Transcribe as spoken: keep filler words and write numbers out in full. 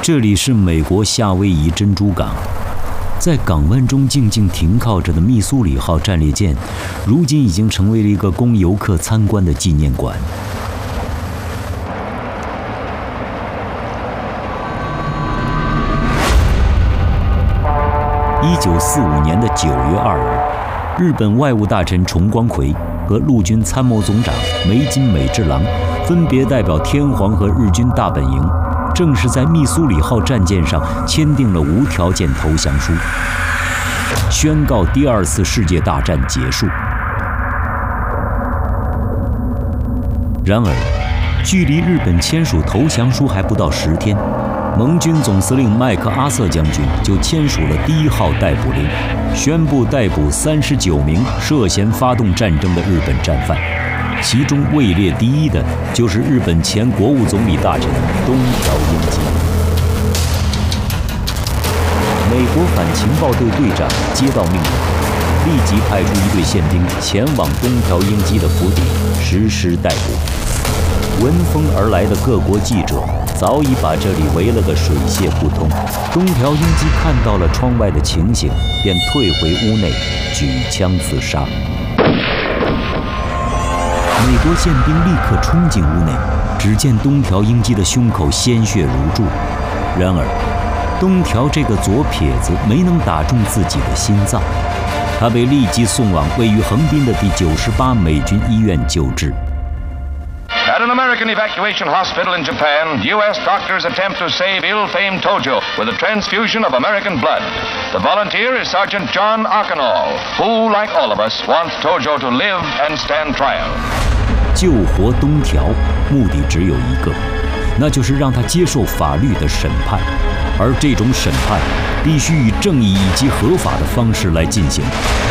这里是美国夏威夷珍珠港，在港湾中静静停靠着的密苏里号战列舰，如今已经成为了一个供游客参观的纪念馆。一九四五年的九月二日，日本外务大臣重光葵和陆军参谋总长梅津美治郎分别代表天皇和日军大本营，正式在密苏里号战舰上签订了无条件投降书，宣告第二次世界大战结束。然而，距离日本签署投降书还不到十天，盟军总司令麦克阿瑟将军就签署了第一号逮捕令，宣布逮捕三十九名涉嫌发动战争的日本战犯，其中位列第一的就是日本前国务总理大臣东条英机。美国反情报队队长接到命令，立即派出一队宪兵前往东条英机的府邸实施逮捕。闻风而来的各国记者早已把这里围了个水泄不通。东条英机看到了窗外的情形，便退回屋内，举枪自杀。美国宪兵立刻冲进屋内，只见东条英机的胸口鲜血如注。然而，东条这个左撇子没能打中自己的心脏，他被立即送往位于横滨的第九十八美军医院救治。 At an American evacuation hospital in Japan, U S doctors attempt to save ill-famed Tojo with a transfusion of American blood. The volunteer is Sergeant John Akinol, who, like all of us, wants Tojo to live and stand trial. 救活东条，目的只有一个，那就是让他接受法律的审判，而这种审判必须以正义以及合法的方式来进行。